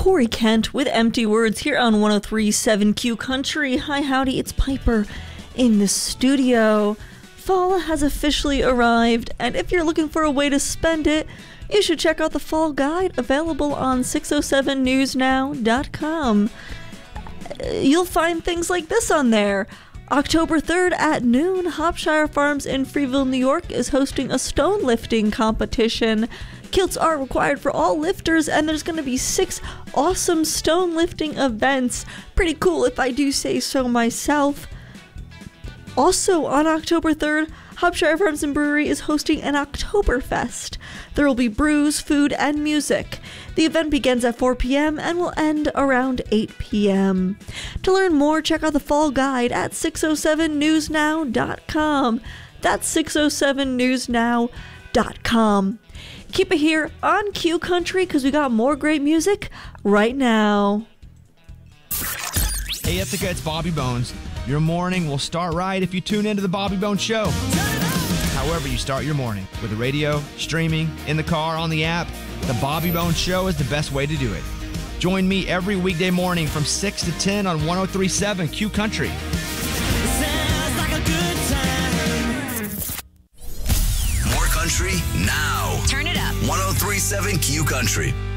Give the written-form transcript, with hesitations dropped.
Corey Kent with Empty Words here on 103.7 Q Country. Hi, howdy, it's Piper in the studio. Fall has officially arrived, and if you're looking for a way to spend it, you should check out the Fall Guide available on 607newsnow.com. You'll find things like this on there. October 3rd at noon, Hopshire Farms in Freeville, New York is hosting a stone lifting competition. Kilts are required for all lifters, and there's going to be 6 awesome stone lifting events. Pretty cool if I do say so myself. Also on October 3rd, Hopshire Farms and Brewery is hosting an Oktoberfest. There will be brews, food, and music. The event begins at 4 p.m. and will end around 8 p.m. To learn more, check out the Fall Guide at 607newsnow.com. That's 607newsnow.com. Keep it here on Q Country because we got more great music right now. Hey, Ithaca, it's Bobby Bones. Your morning will start right if you tune into the Bobby Bones Show. However you start your morning, with the radio, streaming, in the car, on the app, the Bobby Bones Show is the best way to do it. Join me every weekday morning from 6 to 10 on 103.7 Q Country. Sounds like a good time. More country now. Turn it up. 103.7 Q Country.